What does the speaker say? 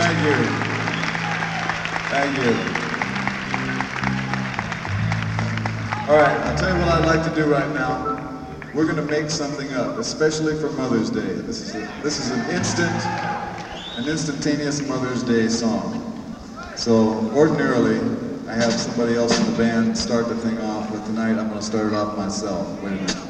Thank you. Thank you. All right, I'll tell you what I'd like to do right now. We're going to make something up, especially for Mother's Day. This is an instantaneous Mother's Day song. So ordinarily, I have somebody else in the band start the thing off, but tonight I'm going to start it off myself. Wait a minute.